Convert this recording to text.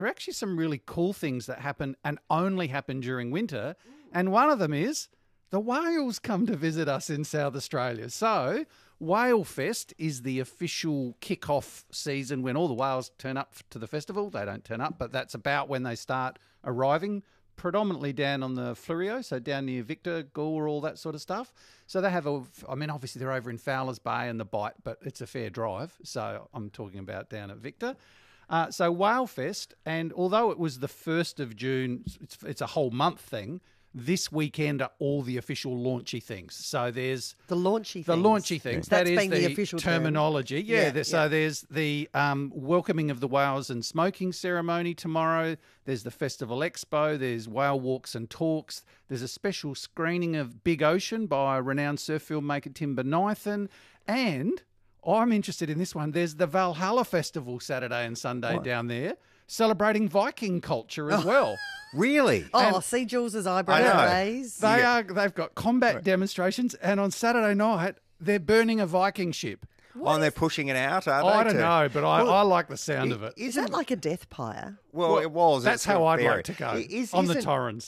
are actually some really cool things that happen and only happen during winter. And one of them is the whales come to visit us in South Australia. So Whale Fest is the official kick-off season when all the whales turn up to the festival. They don't turn up, but that's about when they start arriving, predominantly down on the Fleurieu, so down near Victor, Gore, all that sort of stuff. So they have obviously they're over in Fowler's Bay and the Bight, but it's a fair drive. So I'm talking about down at Victor. So Whale Fest, and although it was the 1st of June, it's a whole month thing. This weekend are all the official launchy things. So there's the launchy things. That's That is the official terminology. Term. So there's the welcoming of the whales and smoking ceremony tomorrow. There's the Festival Expo. There's whale walks and talks. There's a special screening of Big Ocean by renowned surf filmmaker Tim Bonython. And I'm interested in this one. There's the Valhalla Festival Saturday and Sunday down there, celebrating Viking culture as well. Really? See Jules's eyebrows raised. They've got combat demonstrations, and on Saturday night they're burning a Viking ship. And they're pushing it out, are they? I don't know, but I like the sound of it. Is that like a death pyre? Well, it was. That's how I'd like to go on the Torrens.